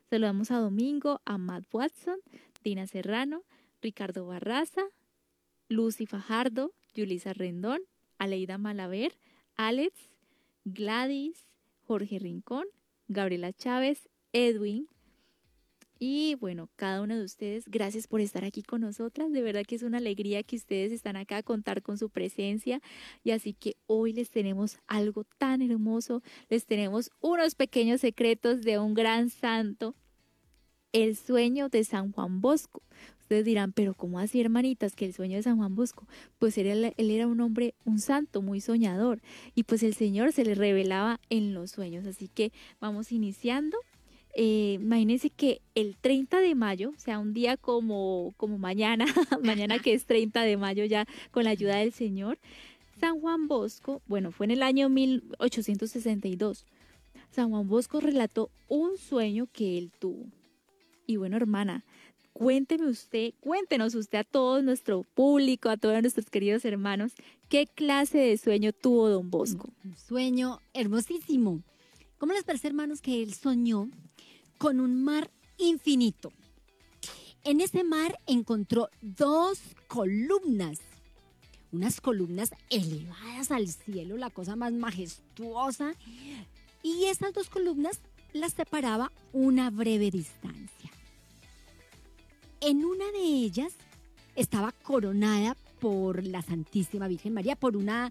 Saludamos a Domingo, a Matt Watson, Dina Serrano, Ricardo Barraza, Lucy Fajardo, Yulisa Rendón, Aleida Malaver, Alex, Gladys, Jorge Rincón, Gabriela Chávez, Edwin. Y bueno, cada uno de ustedes, gracias por estar aquí con nosotras. De verdad que es una alegría que ustedes están acá a contar con su presencia. Y así que hoy les tenemos algo tan hermoso. Les tenemos unos pequeños secretos de un gran santo, el sueño de San Juan Bosco. Ustedes dirán, pero ¿cómo así, hermanitas, que el sueño de San Juan Bosco? Pues él era un hombre, un santo muy soñador. Y pues el Señor se le revelaba en los sueños. Así que vamos iniciando. Imagínense que el 30 de mayo, o sea, un día como mañana, mañana que es 30 de mayo ya con la ayuda del Señor, San Juan Bosco, bueno, fue en el año 1862, San Juan Bosco relató un sueño que él tuvo. Y bueno, hermana, cuéntenos usted a todo nuestro público, a todos nuestros queridos hermanos, ¿qué clase de sueño tuvo don Bosco? Un sueño hermosísimo. ¿Cómo les parece, hermanos, que él soñó con un mar infinito? En ese mar encontró dos columnas, unas columnas elevadas al cielo, la cosa más majestuosa, y esas dos columnas las separaba una breve distancia. En una de ellas estaba coronada por la Santísima Virgen María, por una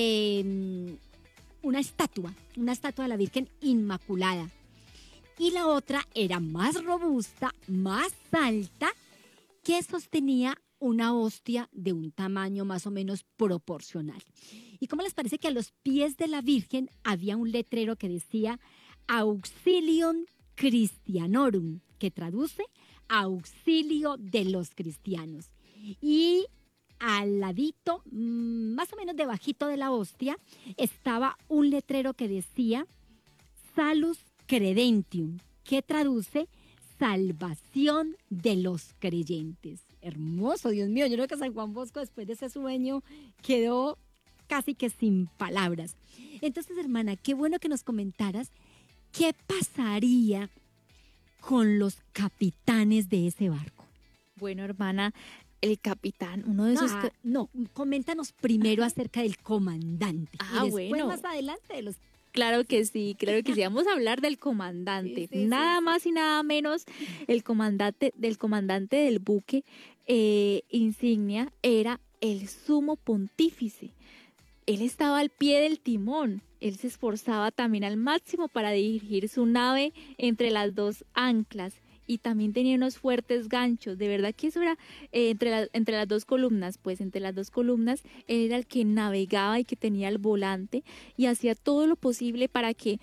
estatua de la Virgen Inmaculada. Y la otra era más robusta, más alta, que sostenía una hostia de un tamaño más o menos proporcional. ¿Y cómo les parece que a los pies de la Virgen había un letrero que decía Auxilium Christianorum, que traduce auxilio de los cristianos? Y al ladito, más o menos debajito de la hostia, estaba un letrero que decía Salus Credentium, que traduce salvación de los creyentes. Hermoso, Dios mío, yo creo que San Juan Bosco después de ese sueño quedó casi que sin palabras. Entonces, hermana, qué bueno que nos comentaras qué pasaría con los capitanes de ese barco. Bueno, hermana, el capitán, uno de esos... No, coméntanos primero acerca del comandante. Y después, bueno, más adelante de los... Claro que sí. Vamos a hablar del comandante. Sí, nada más y nada menos, el comandante del buque insignia era el sumo pontífice. Él estaba al pie del timón. Él se esforzaba también al máximo para dirigir su nave entre las dos anclas. Y también tenía unos fuertes ganchos. De verdad que eso era entre las dos columnas. Pues entre las dos columnas él era el que navegaba y que tenía el volante y hacía todo lo posible para que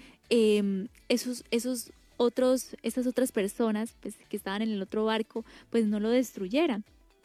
esas otras personas pues, que estaban en el otro barco pues no lo destruyeran.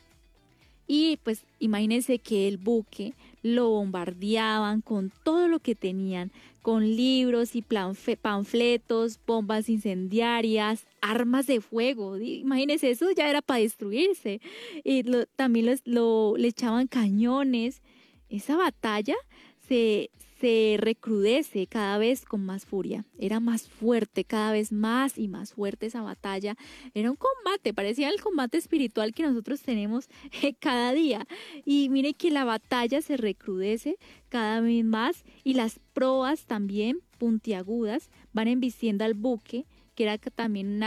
Y pues imagínense que el buque lo bombardeaban con todo lo que tenían, con libros y panfletos, bombas incendiarias, armas de fuego. Imagínense, eso ya era para destruirse. Y también le echaban cañones. Esa batalla se recrudece cada vez con más furia. Era más fuerte, cada vez más y más fuerte esa batalla. Era un combate, parecía el combate espiritual que nosotros tenemos cada día. Y mire que la batalla se recrudece cada vez más y las proas también puntiagudas van embistiendo al buque, que era también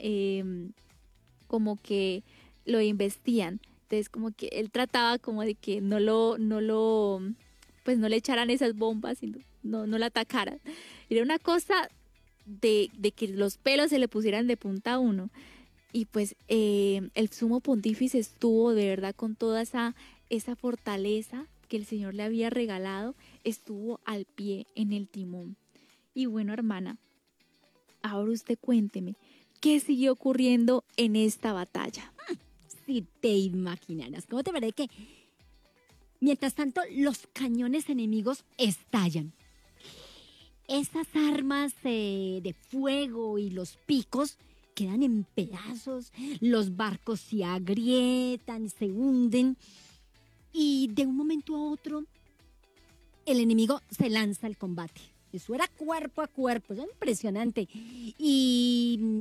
como que lo investían. Entonces como que él trataba como de que pues no le echaran esas bombas y no la atacaran. Era una cosa de que los pelos se le pusieran de punta a uno. Y pues el sumo pontífice estuvo de verdad con toda esa fortaleza que el Señor le había regalado, estuvo al pie en el timón. Y bueno, hermana, ahora usted cuénteme, ¿qué siguió ocurriendo en esta batalla? Si te imaginaras, ¿cómo te parece que mientras tanto los cañones enemigos estallan? Esas armas de fuego y los picos quedan en pedazos, los barcos se agrietan, se hunden y de un momento a otro el enemigo se lanza al combate. Eso era cuerpo a cuerpo, eso era impresionante. Y